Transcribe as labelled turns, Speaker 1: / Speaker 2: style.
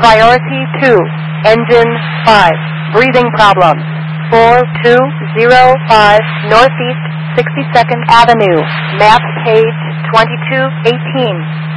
Speaker 1: Priority 2, engine 5, breathing problems. 4205 Northeast 62nd Avenue, map page 2218.